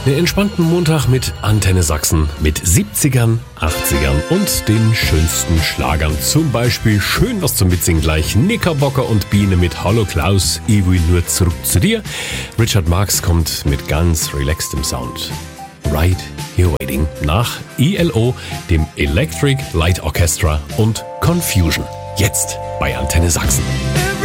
einen entspannten Montag mit Antenne Sachsen, mit 70ern, 80ern und den schönsten Schlagern. Zum Beispiel schön was zum Mitsingen gleich. Knickerbocker und Biene mit Hallo Klaus, ich will nur zurück zu dir. Richard Marx kommt mit ganz relaxedem Sound. Right Here Waiting nach ELO, dem Electric Light Orchestra und Confusion. Jetzt bei Antenne Sachsen.